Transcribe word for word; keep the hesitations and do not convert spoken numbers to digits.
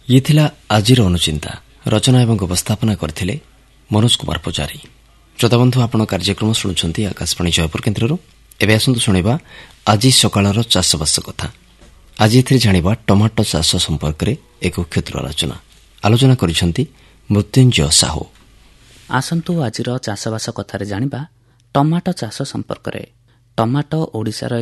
ଇଏ ଥିଲା ଆଜିର ଅନୁଚିନ୍ତା। ରଚନା ଏବଂ ଉପସ୍ଥାପନା କରିଥିଲେ ମନୋଜ କୁମାର ପୂଜାରୀ। ଶ୍ରୋତାବନ୍ଧୁ, ଆପଣ କାର୍ଯ୍ୟକ୍ରମ ଶୁଣୁଛନ୍ତି ଆକାଶବାଣୀ ଜୟପୁର କେନ୍ଦ୍ରରୁ। ଏବେ ଆସନ୍ତୁ ଶୁଣିବା ଆଜି ସକାଳର ଚାଷବାସ କଥା। ଆଜି ଏଥିରେ ଜାଣିବା ଟମାଟୋ ଚାଷ ସମ୍ପର୍କରେ ଏକ କ୍ଷୁଦ୍ର ଆଲୋଚନା। ଆଲୋଚନା କରିଛନ୍ତି ମୃତ୍ୟୁଞ୍ଜୟ ସାହୁ। ଆସନ୍ତୁ ଆଜିର ଚାଷବାସ କଥାରେ ଜାଣିବା ଟମାଟୋ ଚାଷ ସମ୍ପର୍କରେ। ଟମାଟୋ ଓଡ଼ିଶାର